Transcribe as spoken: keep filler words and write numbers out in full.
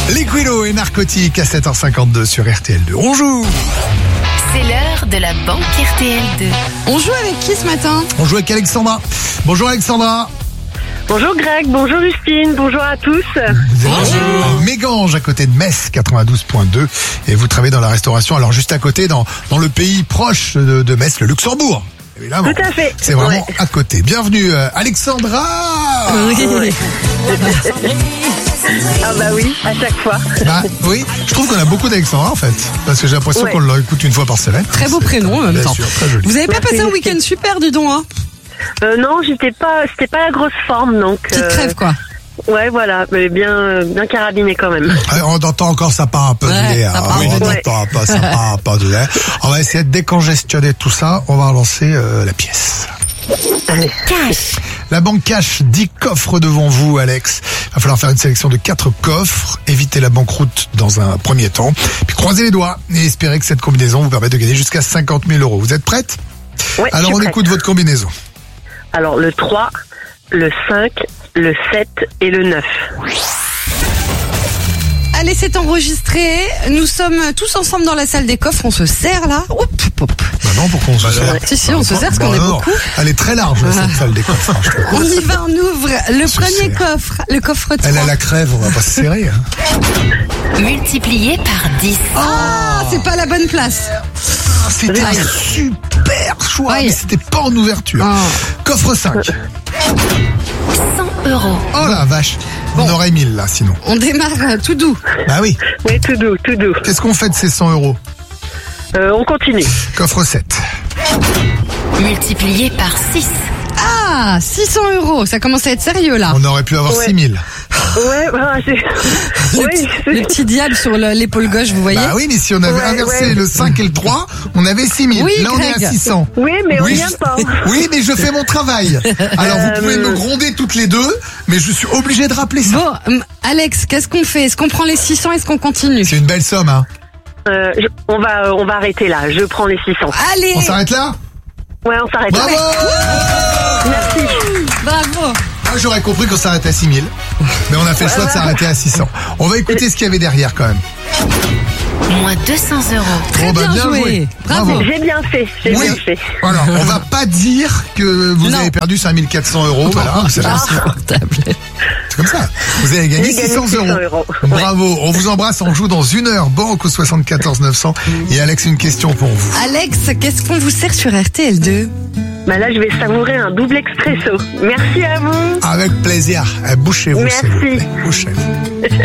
Liquido et Narcotique à sept heures cinquante-deux sur R T L deux. On joue. C'est l'heure de la banque R T L deux. On joue avec qui ce matin? On joue avec Alexandra. Bonjour Alexandra. Bonjour Greg, bonjour Justine, bonjour à tous. Vous êtes à Mégange, à côté de Metz, quatre-vingt-douze point deux. Et vous travaillez dans la restauration, alors juste à côté, dans, dans le pays proche de, de Metz, le Luxembourg. Évidemment. Tout à fait. C'est vraiment Ouais. à côté. Bienvenue euh, Alexandra. Ouais. Ah bah oui, à chaque fois. Bah, oui, je trouve qu'on a beaucoup d'Alexandra en fait. Parce que j'ai l'impression Ouais. qu'on l'écoute une fois par semaine. Très beau C'est- prénom en même Bien temps. sûr, très joli. Vous avez pas Merci, passé un merci. week-end super, dis donc, hein? Euh, non, j'étais pas, c'était pas la grosse forme, donc. Petite euh, crève, quoi. Ouais, voilà, mais bien, bien carabiné quand même. Ouais, on entend encore ça part un peu Ouais, de lait. ça hein. part Oui, un on peu de entend pas, ça part un peu de lait. On va essayer de décongestionner tout ça. On va lancer euh, la pièce. Allez. Cash. La banque cache dix coffres devant vous, Alex. Il va falloir faire une sélection de quatre coffres, éviter la banqueroute dans un premier temps, puis croiser les doigts et espérer que cette combinaison vous permette de gagner jusqu'à cinquante mille euros. Vous êtes prête? Ouais, je Alors suis on prête. écoute votre combinaison. Alors le trois, le cinq, le sept et le neuf. Allez, c'est enregistré. Nous sommes tous ensemble dans la salle des coffres. On se serre là. Hop, hop, hop. Bah non, pourquoi on se sert? Si, si, on se sert parce qu'on est non, non. beaucoup. Elle est très large, cette salle des coffres. hein, je te On y va, on ouvre le Se premier serre. coffre, le coffre trois. Elle a la crève, on va pas se serrer. Hein. Multiplié par dix. Ah, c'est pas la bonne place. C'était un Aïe. super choix, Aïe. mais c'était pas en ouverture. Ah. Coffre cinq. cent euros. Oh la vache. Bon. On aurait mille là, sinon. On démarre euh, tout doux. Bah oui. Oui, tout doux, tout doux. Qu'est-ce qu'on fait de ces cent euros? Euh, on continue. Coffre sept. Multiplié par six. Ah, six cents euros. Ça commence à être sérieux là. On aurait pu avoir Ouais. six mille. Ouais, voilà, c'est. Le, Oui, petit, c'est- le petit diable sur le- l'épaule gauche, vous voyez? Bah oui, mais si on avait Ouais, inversé ouais. le cinq et le trois, on avait six mille. Oui, Là, on est Greg. à six cents. Oui, mais on oui, vient je- pas. oui, mais je fais mon travail. Alors, vous pouvez Euh, me gronder toutes les deux, mais je suis obligé de rappeler ça. Bon, hum, Alex, qu'est-ce qu'on fait? Est-ce qu'on prend les six cents? Est-ce qu'on continue? C'est une belle somme, hein. Euh, je- on va, on va arrêter là. Je prends les six cents. Allez! On s'arrête là? Ouais, on s'arrête. Bravo! Merci. Bravo! Moi, j'aurais compris qu'on s'arrêtait à six mille. Mais on a fait le choix de s'arrêter à six cents. On va écouter ce qu'il y avait derrière, quand même. Moins deux cents euros. Très Bon, bah, bien, bien joué. joué. Bravo. Bravo. J'ai bien fait. J'ai Oui. bien fait. Voilà, on va pas dire que vous Non. avez perdu cinq mille quatre cents euros. Voilà, c'est Insupportable. c'est comme ça. Vous avez gagné J'ai gagné six cents six cents euros. euros. Bravo. On vous embrasse. On joue dans une heure. Banque au soixante-quatorze neuf cents. Et Alex, une question pour vous. Alex, qu'est-ce qu'on vous sert sur R T L deux? Bah là, je vais savourer un double expresso. Merci à vous. Avec plaisir. Eh, Bouchez-vous, s'il vous Merci. plaît. Bouchez-vous.